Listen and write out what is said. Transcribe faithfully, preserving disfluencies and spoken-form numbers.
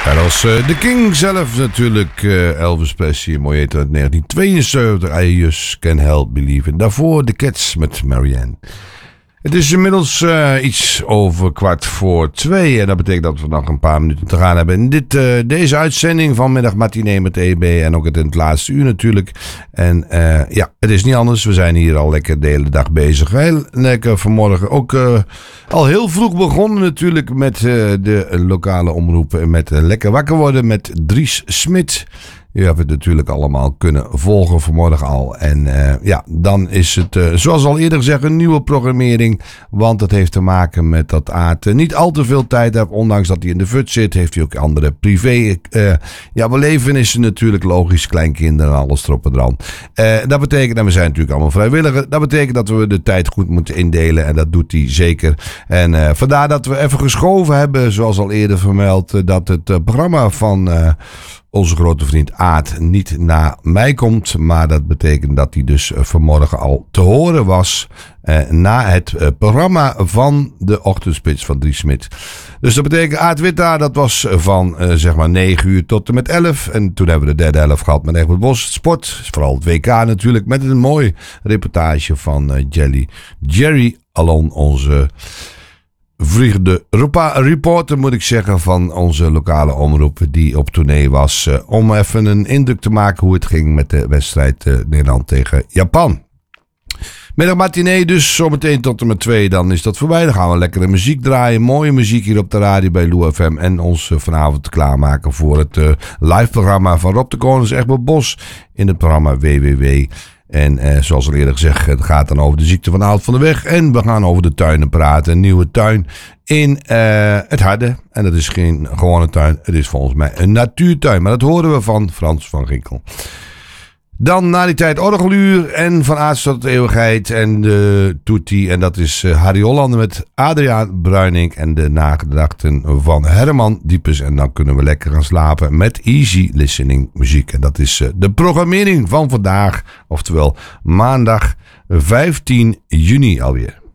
En als uh, de King zelf natuurlijk, uh, Elvis Presley, mooi heet uit negentien tweeënzeventig, I Just Can't Help Believing. Daarvoor de Cats met Marianne. Het is inmiddels uh, iets over kwart voor twee en dat betekent dat we nog een paar minuten te gaan hebben. In dit, uh, deze uitzending van Middag Matinee met E B en ook het in het laatste uur natuurlijk. En uh, ja, het is niet anders. We zijn hier al lekker de hele dag bezig. Heel lekker vanmorgen ook uh, al heel vroeg begonnen natuurlijk met uh, de lokale omroepen. Met uh, lekker wakker worden met Dries Smit. U hebt het natuurlijk allemaal kunnen volgen vanmorgen al. En uh, ja, dan is het, uh, zoals al eerder gezegd, een nieuwe programmering. Want het heeft te maken met dat Aad uh, niet al te veel tijd heeft. Ondanks dat hij in de fut zit, heeft hij ook andere privé. Uh, ja, belevenissen natuurlijk, logisch, kleinkinderen en alles erop en eraan. Uh, dat betekent, en we zijn natuurlijk allemaal vrijwilliger. Dat betekent dat we de tijd goed moeten indelen. En dat doet hij zeker. En uh, vandaar dat we even geschoven hebben, zoals al eerder vermeld, uh, dat het uh, programma van Uh, onze grote vriend Aad niet na mij komt. Maar dat betekent dat hij dus vanmorgen al te horen was. Eh, na het eh, programma van de Ochtendspits van Dries Smit. Dus dat betekent Aad Witta. Dat was van eh, zeg maar negen uur tot en met elf. En toen hebben we de derde helft gehad met Egbert Bos. Sport. Vooral het W K natuurlijk. Met een mooi reportage van eh, Jelly. Jerry Alon, onze vliegende reporter moet ik zeggen van onze lokale omroep die op tournee was uh, om even een indruk te maken hoe het ging met de wedstrijd uh, Nederland tegen Japan. Middag matinee dus, zometeen tot en met twee, dan is dat voorbij. Dan gaan we lekkere muziek draaien, mooie muziek hier op de radio bij Lou F M en ons uh, vanavond klaarmaken voor het uh, live programma van Rob de Konings, Egbert Bos in het programma W W W. En eh, zoals al eerder gezegd, het gaat dan over de ziekte van Aad van der Weg. En we gaan over de tuinen praten. Een nieuwe tuin in uh, het Harde. En dat is geen gewone tuin. Het is volgens mij een natuurtuin. Maar dat horen we van Frans van Ginkel. Dan na die tijd Orgeluur en Van Aarts tot de eeuwigheid en de Toetie. En dat is uh, Harry Hollander met Adriaan Bruining en de nagedachten van Herman Diepes. En dan kunnen we lekker gaan slapen met easy listening muziek. En dat is uh, de programmering van vandaag, oftewel maandag vijftien juni alweer.